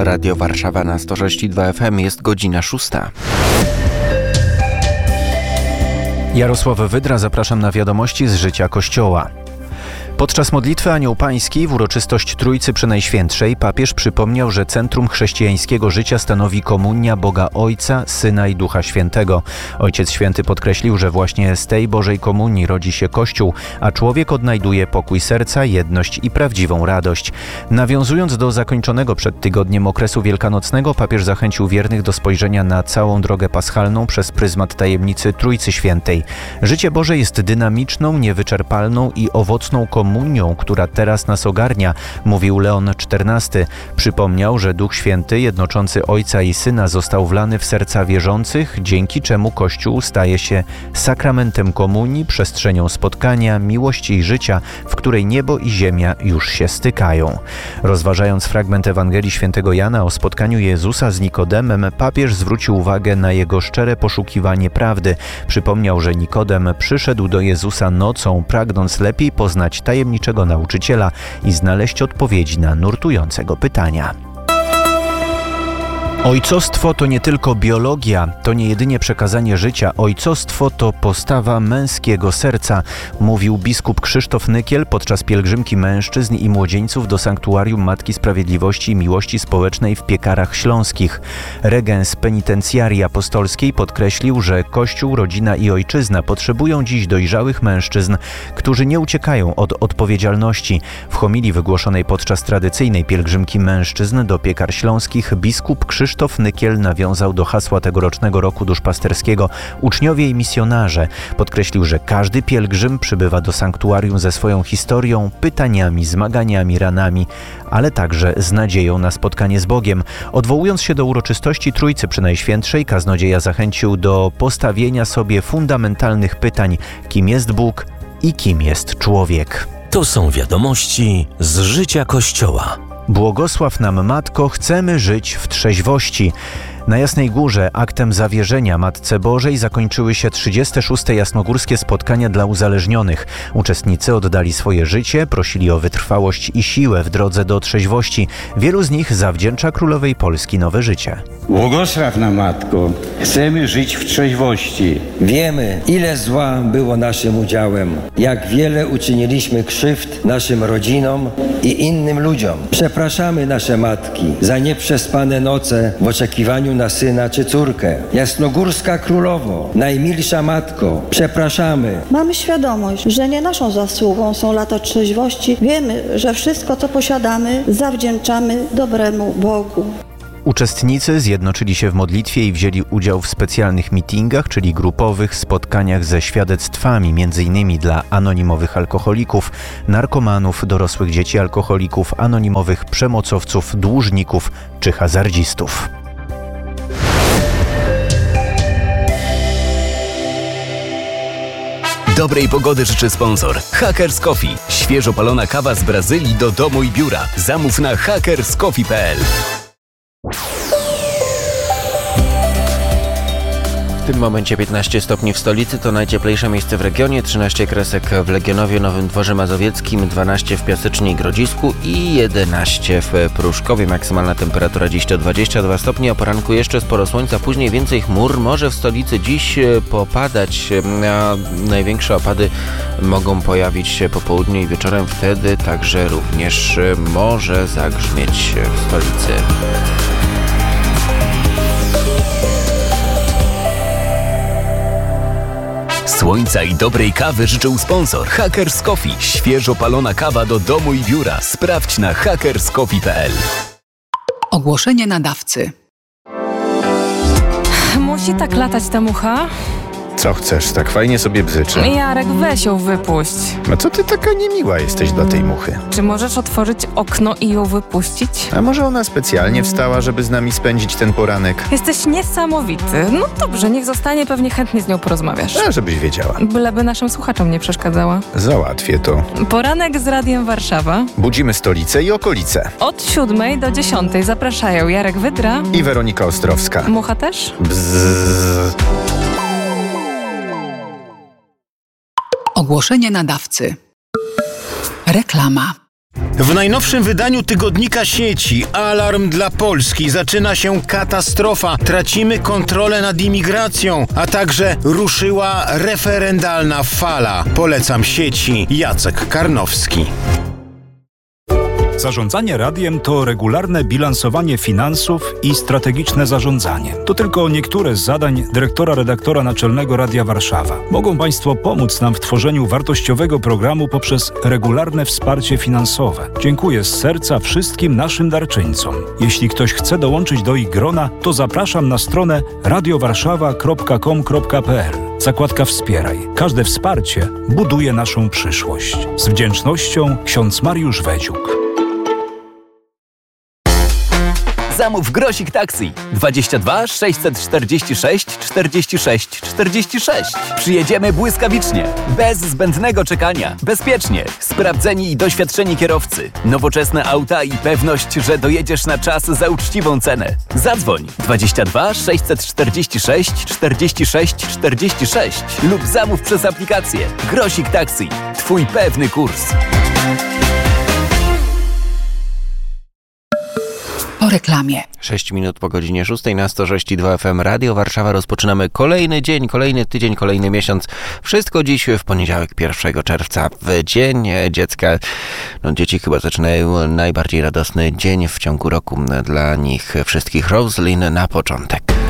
Radio Warszawa na 106,2 FM, jest godzina 6. Jarosław Wydra, zapraszam na wiadomości z życia Kościoła. Podczas modlitwy Anioł Pański w uroczystość Trójcy Przenajświętszej papież przypomniał, że centrum chrześcijańskiego życia stanowi komunia Boga Ojca, Syna i Ducha Świętego. Ojciec Święty podkreślił, że właśnie z tej Bożej komunii rodzi się Kościół, a człowiek odnajduje pokój serca, jedność i prawdziwą radość. Nawiązując do zakończonego przed tygodniem okresu wielkanocnego, papież zachęcił wiernych do spojrzenia na całą drogę paschalną przez pryzmat tajemnicy Trójcy Świętej. Życie Boże jest dynamiczną, niewyczerpalną i owocną komunią, która teraz nas ogarnia, mówił Leon XIV. Przypomniał, że Duch Święty, jednoczący Ojca i Syna, został wlany w serca wierzących, dzięki czemu Kościół staje się sakramentem komunii, przestrzenią spotkania, miłości i życia, w której niebo i ziemia już się stykają. Rozważając fragment Ewangelii Świętego Jana o spotkaniu Jezusa z Nikodemem, papież zwrócił uwagę na jego szczere poszukiwanie prawdy. Przypomniał, że Nikodem przyszedł do Jezusa nocą, pragnąc lepiej poznać tajemniczego nauczyciela i znaleźć odpowiedzi na nurtujące go pytania. Ojcostwo to nie tylko biologia, to nie jedynie przekazanie życia. Ojcostwo to postawa męskiego serca, mówił biskup Krzysztof Nykiel podczas pielgrzymki mężczyzn i młodzieńców do Sanktuarium Matki Sprawiedliwości i Miłości Społecznej w Piekarach Śląskich. Regens penitencjarii apostolskiej podkreślił, że Kościół, rodzina i ojczyzna potrzebują dziś dojrzałych mężczyzn, którzy nie uciekają od odpowiedzialności. W homilii wygłoszonej podczas tradycyjnej pielgrzymki mężczyzn do Piekar Śląskich biskup Krzysztof Nykiel nawiązał do hasła tegorocznego roku duszpasterskiego „Uczniowie i misjonarze”. Podkreślił, że każdy pielgrzym przybywa do sanktuarium ze swoją historią, pytaniami, zmaganiami, ranami, ale także z nadzieją na spotkanie z Bogiem. Odwołując się do uroczystości Trójcy Przenajświętszej, kaznodzieja zachęcił do postawienia sobie fundamentalnych pytań: kim jest Bóg i kim jest człowiek. To są wiadomości z życia Kościoła. Błogosław nam, Matko, chcemy żyć w trzeźwości. Na Jasnej Górze aktem zawierzenia Matce Bożej zakończyły się 36. jasnogórskie spotkania dla uzależnionych. Uczestnicy oddali swoje życie, prosili o wytrwałość i siłę w drodze do trzeźwości. Wielu z nich zawdzięcza Królowej Polski nowe życie. Błogosław nam, Matko, chcemy żyć w trzeźwości. Wiemy, ile zła było naszym udziałem, jak wiele uczyniliśmy krzywd naszym rodzinom i innym ludziom. Przepraszamy nasze matki za nieprzespane noce w oczekiwaniu na syna czy córkę. Jasnogórska Królowo, najmilsza Matko, przepraszamy. Mamy świadomość, że nie naszą zasługą są lata trzeźwości. Wiemy, że wszystko, co posiadamy, zawdzięczamy dobremu Bogu. Uczestnicy zjednoczyli się w modlitwie i wzięli udział w specjalnych meetingach, czyli grupowych spotkaniach ze świadectwami, m.in. dla anonimowych alkoholików, narkomanów, dorosłych dzieci alkoholików, anonimowych przemocowców, dłużników czy hazardzistów. Dobrej pogody życzy sponsor Hackers Coffee. Świeżo palona kawa z Brazylii do domu i biura. Zamów na hackerscoffee.pl. W tym momencie 15 stopni w stolicy, to najcieplejsze miejsce w regionie, 13 kresek w Legionowie, Nowym Dworze Mazowieckim, 12 w Piasecznie i Grodzisku i 11 w Pruszkowie. Maksymalna temperatura dziś to 22 stopnie, o poranku jeszcze sporo słońca, później więcej chmur, może w stolicy dziś popadać, a największe opady mogą pojawić się po południu i wieczorem, wtedy także również może zagrzmieć w stolicy. Słońca i dobrej kawy życzył sponsor Hackers Coffee. Świeżo palona kawa do domu i biura. Sprawdź na hackerscoffee.pl. Ogłoszenie nadawcy. Musi tak latać ta mucha? Co chcesz? Tak fajnie sobie bzyczy. Jarek, weź ją wypuść. A co ty taka niemiła jesteś dla tej muchy? Czy możesz otworzyć okno i ją wypuścić? A może ona specjalnie wstała, żeby z nami spędzić ten poranek? Jesteś niesamowity. No dobrze, niech zostanie, pewnie chętnie z nią porozmawiasz. A żebyś wiedziała. Byleby naszym słuchaczom nie przeszkadzała. Załatwię to. Poranek z Radiem Warszawa. Budzimy stolicę i okolice. Od 7 do 10 zapraszają Jarek Wydra i Weronika Ostrowska. Mucha też? Bzzz. Ogłoszenie nadawcy. Reklama. W najnowszym wydaniu tygodnika Sieci Alarm dla Polski zaczyna się katastrofa. Tracimy kontrolę nad imigracją, a także ruszyła referendalna fala. Polecam Sieci. Jacek Karnowski. Zarządzanie radiem to regularne bilansowanie finansów i strategiczne zarządzanie. To tylko niektóre z zadań redaktora naczelnego Radia Warszawa. Mogą Państwo pomóc nam w tworzeniu wartościowego programu poprzez regularne wsparcie finansowe. Dziękuję z serca wszystkim naszym darczyńcom. Jeśli ktoś chce dołączyć do ich grona, to zapraszam na stronę radiowarszawa.com.pl. Zakładka Wspieraj. Każde wsparcie buduje naszą przyszłość. Z wdzięcznością, ksiądz Mariusz Wedziuk. Zamów Grosik Taxi 22 646 46 46. Przyjedziemy błyskawicznie, bez zbędnego czekania, bezpiecznie, sprawdzeni i doświadczeni kierowcy, nowoczesne auta i pewność, że dojedziesz na czas za uczciwą cenę. Zadzwoń 22 646 46 46 lub zamów przez aplikację Grosik Taxi. Twój pewny kurs. Po reklamie. 6 minut po godzinie 6 na 106,2 FM Radio Warszawa. Rozpoczynamy kolejny dzień, kolejny tydzień, kolejny miesiąc. Wszystko dziś w poniedziałek 1 czerwca, w Dzień Dziecka. Dzieci chyba zaczynają najbardziej radosny dzień w ciągu roku dla nich wszystkich. Roslyn na początek.